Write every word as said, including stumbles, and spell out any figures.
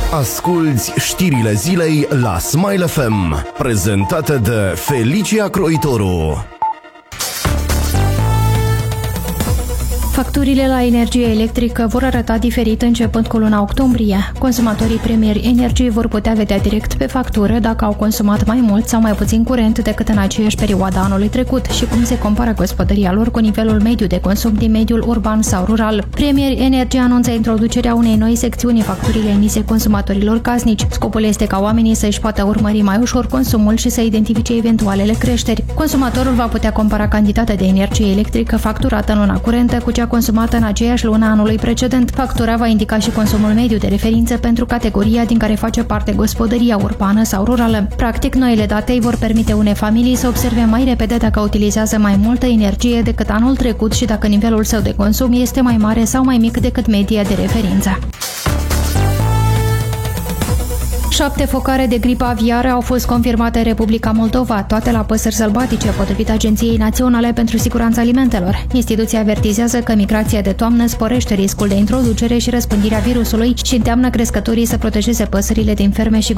Asculți știrile zilei la Smile F M, prezentate de Felicia Croitoru. Facturile la energie electrică vor arăta diferit începând cu luna octombrie. Consumatorii Premier Energy vor putea vedea direct pe factură dacă au consumat mai mult sau mai puțin curent decât în aceeași perioadă anului trecut și cum se compară gospodăria lor cu nivelul mediu de consum din mediul urban sau rural. Premier Energy anunță introducerea unei noi secțiuni în facturile emise consumatorilor casnici. Scopul este ca oamenii să-și poată urmări mai ușor consumul și să identifice eventualele creșteri. Consumatorul va putea compara cantitatea de energie electrică facturată în luna curentă cu cea consumată în aceeași lună anului precedent. Factura va indica și consumul mediu de referință pentru categoria din care face parte gospodăria urbană sau rurală. Practic, noile date îi vor permite unei familii să observe mai repede dacă utilizează mai multă energie decât anul trecut și dacă nivelul său de consum este mai mare sau mai mic decât media de referință. Șapte focare de gripă aviară au fost confirmate în Republica Moldova, toate la păsări sălbatice, potrivit Agenției Naționale pentru Siguranța Alimentelor. Instituția avertizează că migrația de toamnă sporește riscul de introducere și răspândirea virusului și îndeamnă crescătorii să protejeze păsările din ferme și